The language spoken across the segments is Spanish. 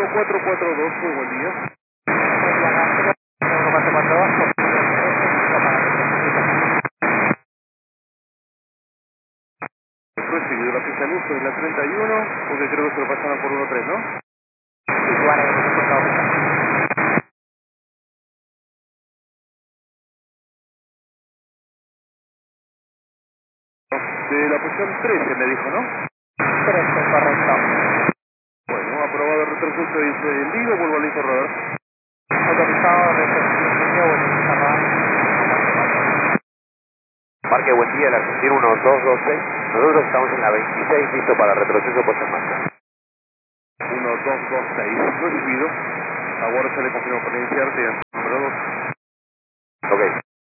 1442, muy buen día. Recibido la pista en uso de la 31, porque creo que se lo pasaron por 1-3, ¿no? De la posición 13 me dijo, ¿no? 13, correcto. Bueno, aprobado el retroceso dice el Lido, vuelvo al radar. Autorizado, recepción, Marque, buen día, el argentino 1226. Nosotros estamos en la 26, listo para retroceso puesta en marcha. 1226, recibido. Ahora se le confirmó para iniciarte, número 2. Ok.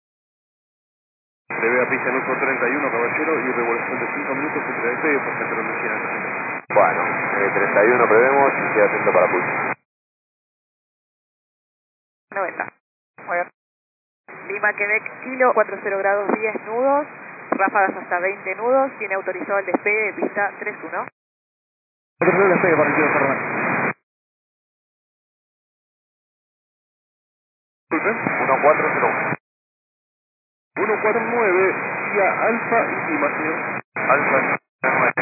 Prevé a pista en uso 31, caballero, y revolución de 5 minutos entre despegue por centro de energía. Bueno, 31 prevemos y queda atento para pulso. 90. Muy bien. Lima, Quebec, Kilo, 40 grados 10 nudos, ráfagas hasta 20 nudos, tiene autorizado el despegue de pista 31. Autorizado el despegue para el Kilo Fernández. Disculpen. 1401. 149, vía Alfa y Lima, señor. Alfa.